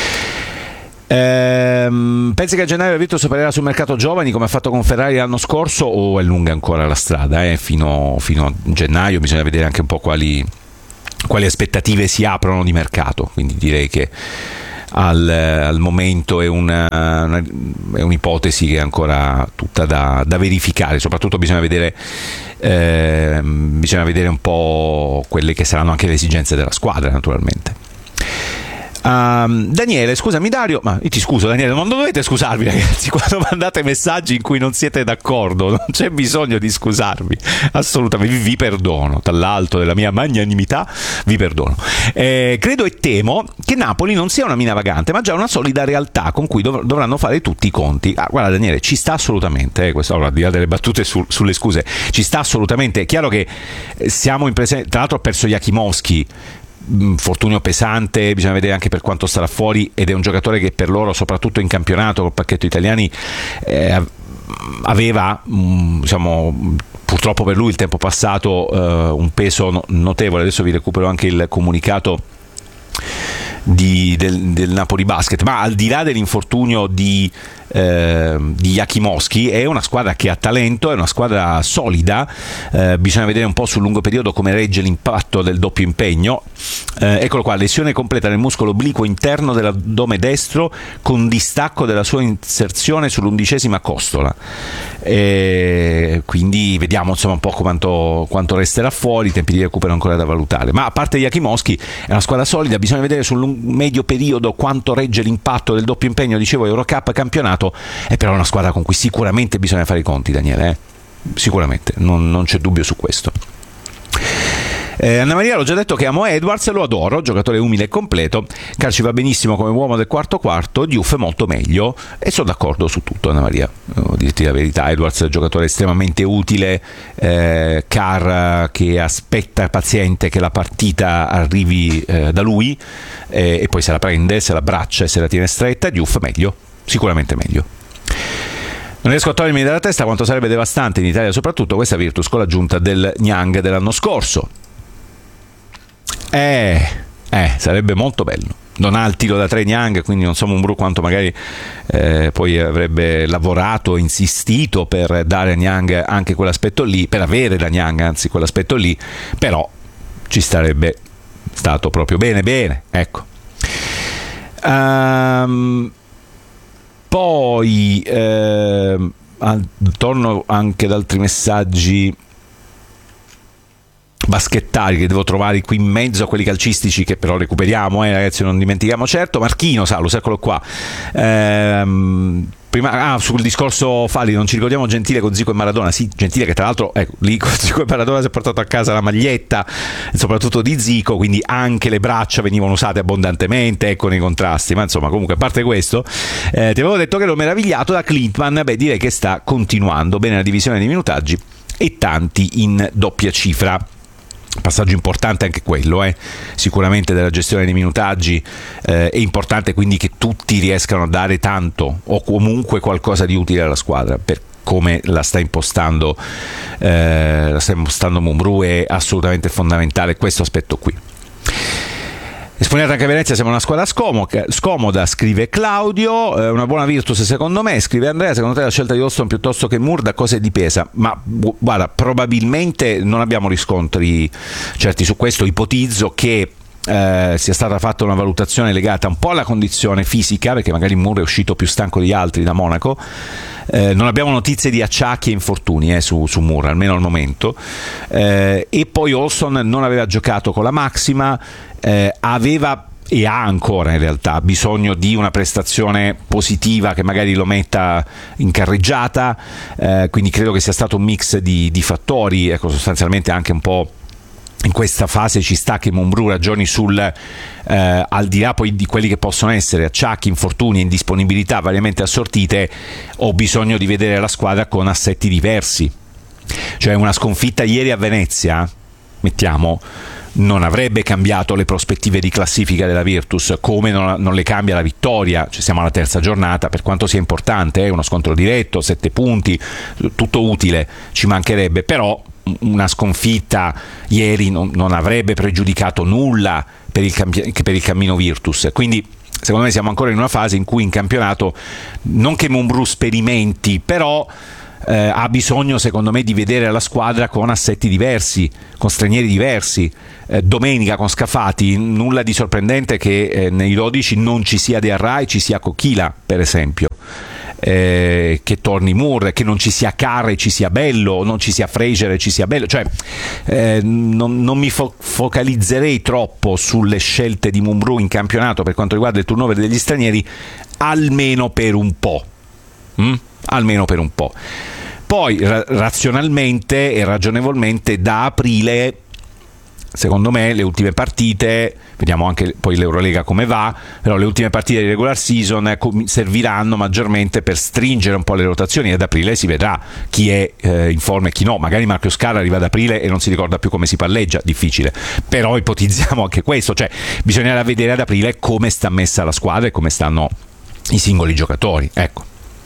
Ehm, pensi che a gennaio la Virtus opererà sul mercato giovani come ha fatto con Ferrari l'anno scorso, o è lunga ancora la strada? Eh? Fino, fino a gennaio bisogna vedere anche un po' quali, quali aspettative si aprono di mercato, quindi direi che al, al momento è, una, una, è un'ipotesi che è ancora tutta da, da verificare. Soprattutto bisogna vedere eh, bisogna vedere un po' quelle che saranno anche le esigenze della squadra, naturalmente. Um, Daniele, scusami Dario, ma io ti scuso Daniele, non dovete scusarvi ragazzi quando mandate messaggi in cui non siete d'accordo, non c'è bisogno di scusarvi, assolutamente, vi, vi perdono, dall'alto della mia magnanimità vi perdono. Eh, credo e temo che Napoli non sia una mina vagante, ma già una solida realtà con cui dov- dovranno fare tutti i conti. Ah, guarda Daniele, ci sta assolutamente, eh, questo, allora, al di là delle battute su, sulle scuse, ci sta assolutamente. È chiaro che siamo in presenza, tra l'altro ho perso Jakimowski, infortunio pesante, bisogna vedere anche per quanto starà fuori, ed è un giocatore che per loro, soprattutto in campionato col pacchetto italiani, eh, aveva mh, diciamo, purtroppo per lui il tempo passato eh, un peso no- notevole. Adesso vi recupero anche il comunicato di, del, del Napoli Basket, ma al di là dell'infortunio di Eh, di Jakimowski, è una squadra che ha talento, è una squadra solida, eh, bisogna vedere un po' sul lungo periodo come regge l'impatto del doppio impegno. Eh, eccolo qua, lesione completa nel muscolo obliquo interno dell'addome destro con distacco della sua inserzione sull'undicesima costola, eh, quindi vediamo insomma un po' quanto, quanto resterà fuori, i tempi di recupero ancora da valutare. Ma a parte Jakimowski è una squadra solida, bisogna vedere sul lung- medio periodo quanto regge l'impatto del doppio impegno, dicevo Eurocup, campionato. È però una squadra con cui sicuramente bisogna fare i conti, Daniele, eh? Sicuramente, non, non c'è dubbio su questo. Eh, Anna Maria, l'ho già detto che amo Edwards, lo adoro, giocatore umile e completo. Carci va benissimo come uomo del quarto quarto, Diouf molto meglio, e sono d'accordo su tutto, Anna Maria, devo dirti la verità. Edwards è un giocatore estremamente utile, eh, Carr che aspetta paziente che la partita arrivi eh, da lui, eh, e poi se la prende, se la braccia e se la tiene stretta. Diouf meglio, sicuramente meglio. Non riesco a togliermi dalla testa quanto sarebbe devastante in Italia soprattutto questa Virtus con l'aggiunta del Niang dell'anno scorso. Eh, eh, sarebbe molto bello. Non ha il tiro da tre Niang, quindi non so Mumbrú quanto magari eh, poi avrebbe lavorato, insistito per dare a Niang anche quell'aspetto lì, per avere da Niang anzi quell'aspetto lì, però ci starebbe stato proprio bene bene, ecco. Um, poi eh, torno anche ad altri messaggi baschettari che devo trovare qui in mezzo a quelli calcistici, che però recuperiamo, eh, ragazzi, non dimentichiamo. Certo, Marchino Salus, eccolo qua. Ehm, prima, ah, sul discorso Falli, non ci ricordiamo Gentile con Zico e Maradona. Sì, Gentile che tra l'altro, ecco, lì con Zico e Maradona si è portato a casa la maglietta, soprattutto di Zico, quindi anche le braccia venivano usate abbondantemente, ecco, nei contrasti. Ma insomma, comunque, a parte questo, eh, ti avevo detto che ero meravigliato da Klintman. Beh, direi che sta continuando bene la divisione dei minutaggi e tanti in doppia cifra. Passaggio importante anche quello, eh. Sicuramente della gestione dei minutaggi, eh, è importante quindi che tutti riescano a dare tanto o comunque qualcosa di utile alla squadra, per come la sta impostando eh, la sta impostando Mumbrù. È assolutamente fondamentale questo aspetto qui. Esponente anche a Venezia, siamo una squadra scomoda, scomoda scrive Claudio. Eh, una buona Virtus secondo me, scrive Andrea. Secondo te la scelta di Austin piuttosto che Moore da cosa è dipesa? Ma guarda, probabilmente non abbiamo riscontri certi su questo. Ipotizzo che Eh, sia stata fatta una valutazione legata un po' alla condizione fisica, perché magari Moore è uscito più stanco di altri da Monaco. Eh, non abbiamo notizie di acciacchi e infortuni eh, su, su Moore, almeno al momento. Eh, e poi Olson non aveva giocato con la massima, eh, aveva e ha ancora in realtà bisogno di una prestazione positiva che magari lo metta in carreggiata, eh, quindi credo che sia stato un mix di, di fattori, ecco, sostanzialmente anche un po'. In questa fase ci sta che Mumbrù ragioni sul eh, al di là poi di quelli che possono essere acciacchi, infortuni e indisponibilità variamente assortite. Ho bisogno di vedere la squadra con assetti diversi, cioè una sconfitta ieri a Venezia, mettiamo, non avrebbe cambiato le prospettive di classifica della Virtus, come non, non le cambia la vittoria. Cioè, siamo alla terza giornata, per quanto sia importante, eh, uno scontro diretto, sette punti, tutto utile, ci mancherebbe, però una sconfitta ieri non, non avrebbe pregiudicato nulla per il, campi- per il cammino Virtus. Quindi secondo me siamo ancora in una fase in cui in campionato non che Mumbrù sperimenti, però eh, ha bisogno secondo me di vedere la squadra con assetti diversi, con stranieri diversi. Eh, domenica con Scafati nulla di sorprendente che eh, nei dodici non ci sia De Arra e ci sia Coquila, per esempio. Eh, che torni Moore, che non ci sia Carre, ci sia Bello, non ci sia Fraser e ci sia Bello, cioè eh, non, non mi fo- focalizzerei troppo sulle scelte di Mumbrù in campionato per quanto riguarda il turnover degli stranieri, almeno per un po', mm? almeno per un po'. Poi ra- razionalmente e ragionevolmente da aprile, secondo me le ultime partite, vediamo anche poi l'Eurolega come va, però le ultime partite di regular season eh, serviranno maggiormente per stringere un po' le rotazioni. Ad aprile si vedrà chi è eh, in forma e chi no. Magari Marco Scarra arriva ad aprile e non si ricorda più come si palleggia, difficile, però ipotizziamo anche questo, cioè bisognerà vedere ad aprile come sta messa la squadra e come stanno i singoli giocatori, ecco.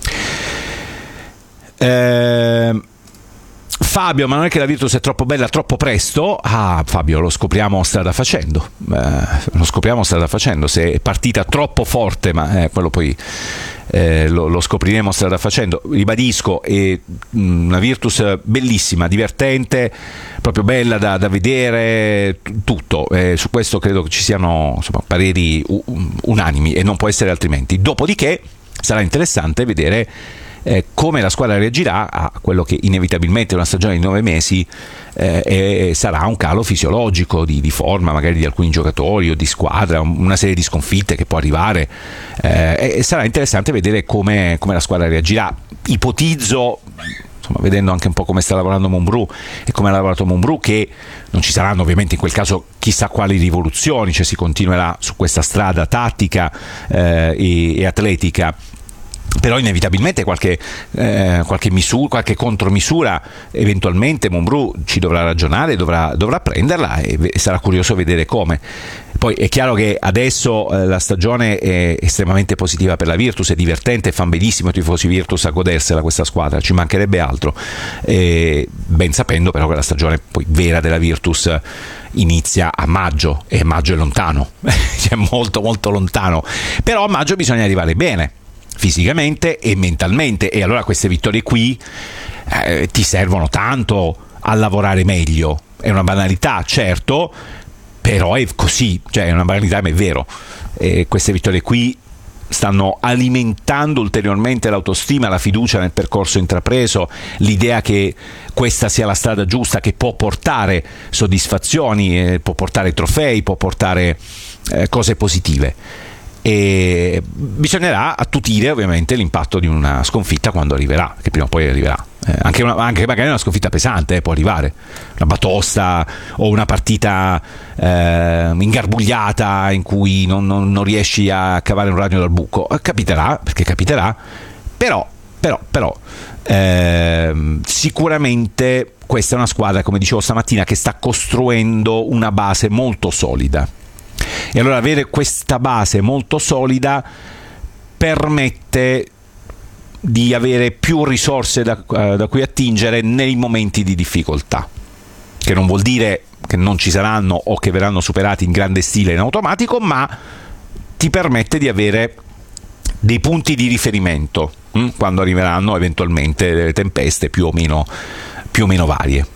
Ehm Fabio, ma non è che la Virtus è troppo bella troppo presto? Ah, Fabio, lo scopriamo strada facendo. Eh, lo scopriamo strada facendo. Se è partita troppo forte, ma eh, quello poi eh, lo, lo scopriremo strada facendo. Ribadisco, è una Virtus bellissima, divertente, proprio bella da, da vedere, tutto. Eh, su questo credo che ci siano insomma, pareri unanimi e non può essere altrimenti. Dopodiché sarà interessante vedere Eh, come la squadra reagirà a quello che inevitabilmente è una stagione di nove mesi eh, e sarà un calo fisiologico di, di forma magari di alcuni giocatori o di squadra, una serie di sconfitte che può arrivare eh, e sarà interessante vedere come, come la squadra reagirà. Ipotizzo, insomma, vedendo anche un po' come sta lavorando Mumbrù e come ha lavorato Mumbrù, che non ci saranno ovviamente in quel caso chissà quali rivoluzioni, cioè si continuerà su questa strada tattica eh, e, e atletica, però inevitabilmente qualche, eh, qualche, misura, qualche contromisura eventualmente Mumbrù ci dovrà ragionare, dovrà, dovrà prenderla e, e sarà curioso vedere come. Poi è chiaro che adesso eh, la stagione è estremamente positiva per la Virtus, è divertente, fan benissimo i tifosi Virtus a godersela questa squadra, ci mancherebbe altro, e ben sapendo però che la stagione poi vera della Virtus inizia a maggio e maggio è lontano, è molto molto lontano, però a maggio bisogna arrivare bene fisicamente e mentalmente, e allora queste vittorie qui eh, ti servono tanto a lavorare meglio. È una banalità, certo, però è così, cioè è una banalità ma è vero, e queste vittorie qui stanno alimentando ulteriormente l'autostima, la fiducia nel percorso intrapreso, l'idea che questa sia la strada giusta, che può portare soddisfazioni, eh, può portare trofei, può portare eh, cose positive. E bisognerà attutire ovviamente l'impatto di una sconfitta quando arriverà, che prima o poi arriverà, eh, anche, una, anche magari una sconfitta pesante eh, può arrivare, una batosta o una partita eh, ingarbugliata in cui non, non, non riesci a cavare un ragno dal buco, eh, capiterà, perché capiterà, però però, però eh, sicuramente questa è una squadra, come dicevo stamattina, che sta costruendo una base molto solida. E allora avere questa base molto solida permette di avere più risorse da, uh, da cui attingere nei momenti di difficoltà, che non vuol dire che non ci saranno o che verranno superati in grande stile in automatico, ma ti permette di avere dei punti di riferimento hm, quando arriveranno eventualmente delle tempeste più o meno, più o meno varie.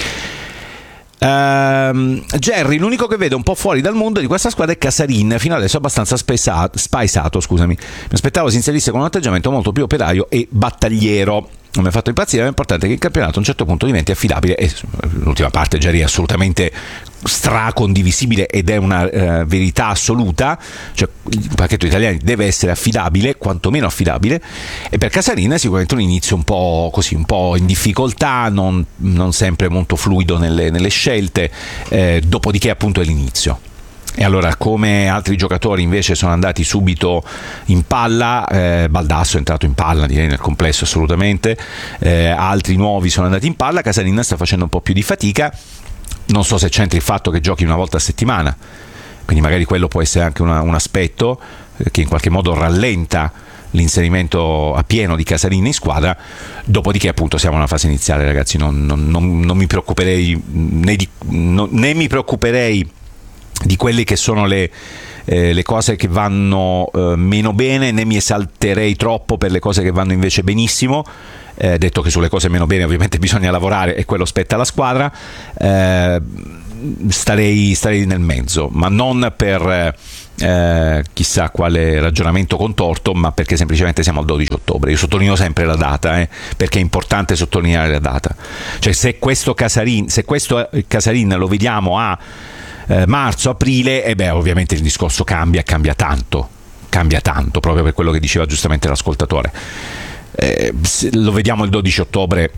Uh, Jerry, l'unico che vedo un po' fuori dal mondo di questa squadra è Casarin, fino adesso abbastanza spesato, spaesato, scusami. Mi aspettavo si inserisse con un atteggiamento molto più operaio e battagliero. Non mi ha fatto impazzire, ma è importante che il campionato a un certo punto diventi affidabile, e l'ultima parte Jerry è assolutamente stracondivisibile ed è una uh, verità assoluta, cioè il pacchetto italiano deve essere affidabile, quantomeno affidabile, e per Casarin è sicuramente un inizio un po' così, un po' in difficoltà, non, non sempre molto fluido nelle, nelle scelte, eh, dopodiché appunto è l'inizio. E allora, come altri giocatori invece sono andati subito in palla, eh, Baldasso è entrato in palla, direi nel complesso assolutamente, eh, altri nuovi sono andati in palla, Casarin sta facendo un po' più di fatica, non so se c'entri il fatto che giochi una volta a settimana, quindi magari quello può essere anche una, un aspetto che in qualche modo rallenta l'inserimento a pieno di Casarin in squadra. Dopodiché appunto siamo nella fase iniziale, ragazzi, non, non, non, non mi preoccuperei né, di, no, né mi preoccuperei di quelle che sono le, eh, le cose che vanno eh, meno bene, né mi esalterei troppo per le cose che vanno invece benissimo, eh, detto che sulle cose meno bene ovviamente bisogna lavorare e quello spetta alla squadra. eh, starei, starei nel mezzo, ma non per eh, chissà quale ragionamento contorto, ma perché semplicemente siamo al dodici ottobre. Io sottolineo sempre la data, eh, perché è importante sottolineare la data, cioè se questo Casarin, se questo Casarin lo vediamo a Eh, marzo, aprile, e eh beh ovviamente il discorso cambia, cambia tanto, cambia tanto, proprio per quello che diceva giustamente l'ascoltatore. Eh, lo vediamo il dodici ottobre,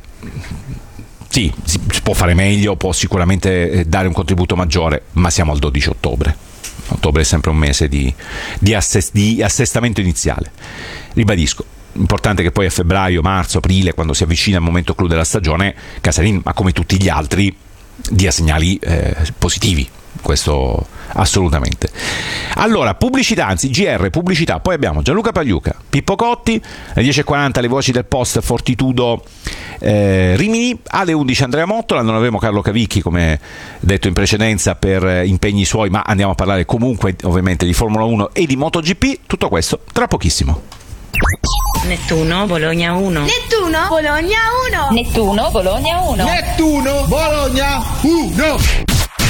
sì, si può fare meglio, può sicuramente dare un contributo maggiore, ma siamo al dodici ottobre. Ottobre è sempre un mese di, di, assest, di assestamento iniziale. Ribadisco, importante che poi a febbraio, marzo, aprile, quando si avvicina il momento clou della stagione, Casarin, ma come tutti gli altri, dia segnali eh, positivi. Questo assolutamente. Allora, pubblicità, anzi G R, pubblicità, poi abbiamo Gianluca Pagliuca, Pippo Cotti, alle dieci e quaranta le voci del post Fortitudo eh, Rimini, alle undici Andrea Mottola, non avremo Carlo Cavicchi come detto in precedenza per impegni suoi, ma andiamo a parlare comunque ovviamente di Formula uno e di MotoGP, tutto questo tra pochissimo. Nettuno Bologna uno. Nettuno Bologna uno. Nettuno Bologna uno. Nettuno Bologna uno.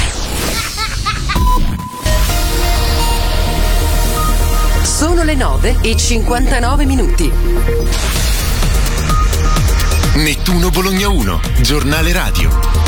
Sono le nove e cinquantanove minuti. Nettuno Bologna uno, giornale radio.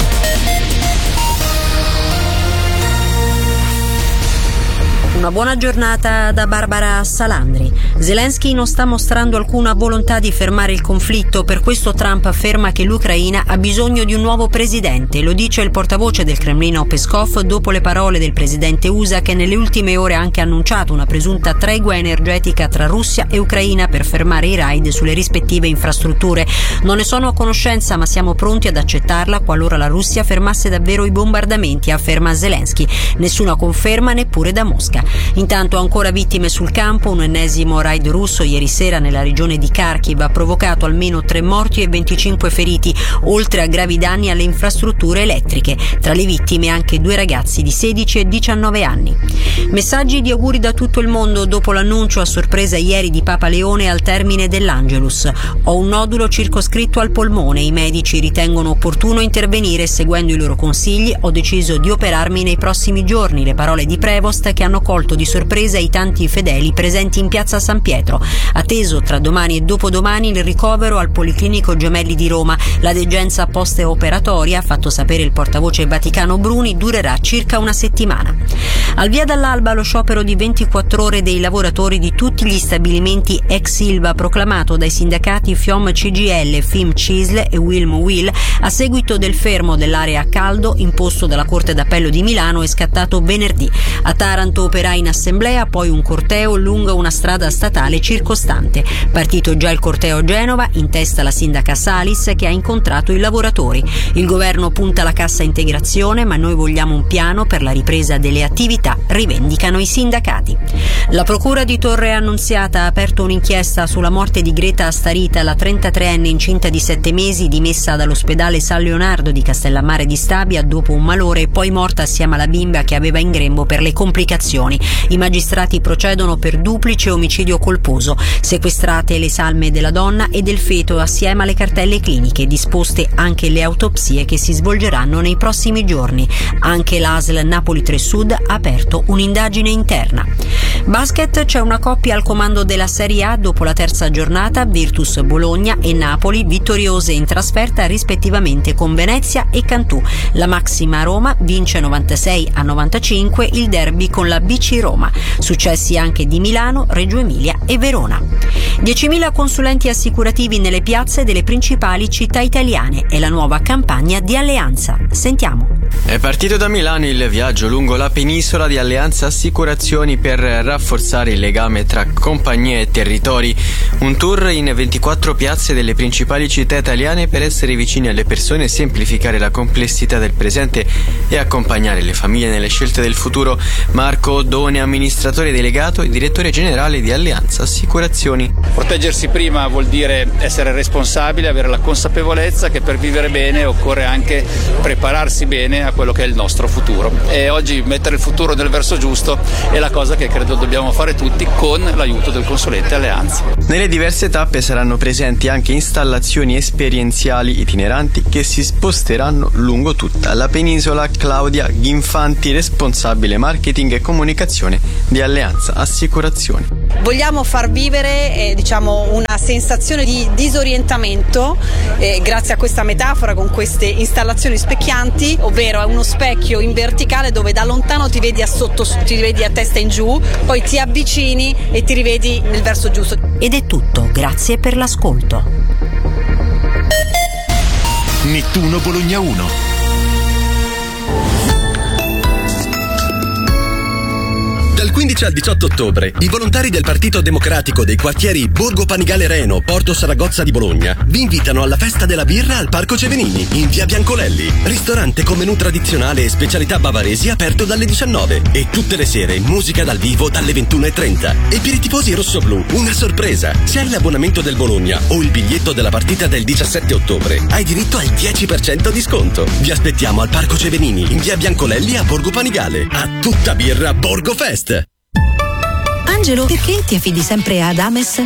Una buona giornata da Barbara Salandri. Zelensky non sta mostrando alcuna volontà di fermare il conflitto, per questo Trump afferma che l'Ucraina ha bisogno di un nuovo presidente. Lo dice il portavoce del Cremlino Peskov dopo le parole del presidente U S A, che nelle ultime ore ha anche annunciato una presunta tregua energetica tra Russia e Ucraina per fermare i raid sulle rispettive infrastrutture. Non ne sono a conoscenza, ma siamo pronti ad accettarla qualora la Russia fermasse davvero i bombardamenti, afferma Zelensky. Nessuna conferma neppure da Mosca. Intanto ancora vittime sul campo. Un ennesimo raid russo ieri sera nella regione di Kharkiv ha provocato almeno tre morti e venticinque feriti, oltre a gravi danni alle infrastrutture elettriche. Tra le vittime anche due ragazzi di sedici e diciannove anni. Messaggi di auguri da tutto il mondo dopo l'annuncio a sorpresa ieri di Papa Leone al termine dell'Angelus. Ho un nodulo circoscritto al polmone, i medici ritengono opportuno intervenire. Seguendo i loro consigli ho deciso di operarmi nei prossimi giorni. Le parole di Prevost, che hanno colto di sorpresa i tanti fedeli presenti in piazza San Pietro. Atteso tra domani e dopodomani il ricovero al Policlinico Gemelli di Roma. La degenza post-operatoria, ha fatto sapere il portavoce Vaticano Bruni, durerà circa una settimana. Al via dall'alba lo sciopero di ventiquattro ore dei lavoratori di tutti gli stabilimenti ex Ilva, proclamato dai sindacati FIOM C G I L, FIM CISL e Wilm Will, a seguito del fermo dell'area a caldo imposto dalla Corte d'Appello di Milano e scattato venerdì. A Taranto operati arriverà in assemblea, poi un corteo lungo una strada statale circostante. Partito già il corteo a Genova, in testa la sindaca Salis che ha incontrato i lavoratori. Il governo punta alla cassa integrazione, ma noi vogliamo un piano per la ripresa delle attività, rivendicano i sindacati. La procura di Torre Annunziata ha aperto un'inchiesta sulla morte di Greta Starita, la trentatreenne incinta di sette mesi dimessa dall'ospedale San Leonardo di Castellammare di Stabia dopo un malore e poi morta assieme alla bimba che aveva in grembo per le complicazioni. I magistrati procedono per duplice omicidio colposo, sequestrate le salme della donna e del feto assieme alle cartelle cliniche, disposte anche le autopsie che si svolgeranno nei prossimi giorni. Anche l'A S L Napoli tre Sud ha aperto un'indagine interna. Basket, c'è una coppia al comando della Serie A dopo la terza giornata, Virtus Bologna e Napoli vittoriose in trasferta rispettivamente con Venezia e Cantù. La Maxima Roma vince novantasei a novantacinque il derby con la B C Roma. Successi anche di Milano, Reggio Emilia e Verona. diecimila consulenti assicurativi nelle piazze delle principali città italiane è la nuova campagna di Alleanza. Sentiamo. È partito da Milano il viaggio lungo la penisola di Alleanza Assicurazioni per rafforzare il legame tra compagnie e territori. Un tour in ventiquattro piazze delle principali città italiane per essere vicini alle persone, semplificare la complessità del presente e accompagnare le famiglie nelle scelte del futuro. Marco Oddone, amministratore delegato e direttore generale di Alleanza Assicurazioni. Proteggersi prima vuol dire essere responsabile, avere la consapevolezza che per vivere bene occorre anche prepararsi bene a quello che è il nostro futuro, e oggi mettere il futuro nel verso giusto è la cosa che credo dobbiamo fare tutti con l'aiuto del consulente Alleanza. Nelle diverse tappe saranno presenti anche installazioni esperienziali itineranti che si sposteranno lungo tutta la penisola. Claudia Ghinfanti, responsabile marketing e comunicazione di Alleanza Assicurazioni. Vogliamo far vivere eh, diciamo una sensazione di disorientamento eh, grazie a questa metafora con queste installazioni specchianti, ovvero è uno specchio in verticale dove da lontano ti vedi a sotto, ti vedi a testa in giù, poi ti avvicini e ti rivedi nel verso giusto. Ed è tutto, grazie per l'ascolto. Nettuno Bologna uno. Dal quindici al diciotto ottobre, i volontari del Partito Democratico dei quartieri Borgo Panigale Reno, Porto Saragozza di Bologna vi invitano alla festa della birra al Parco Cevenini, in via Biancolelli. Ristorante con menù tradizionale e specialità bavaresi aperto dalle diciannove e tutte le sere musica dal vivo dalle ventuno e trenta. E per i tifosi rossoblù, una sorpresa. Se hai l'abbonamento del Bologna o il biglietto della partita del diciassette ottobre, hai diritto al dieci per cento di sconto. Vi aspettiamo al Parco Cevenini, in via Biancolelli a Borgo Panigale. A tutta birra Borgo Fest! Angelo, perché ti affidi sempre ad Ames?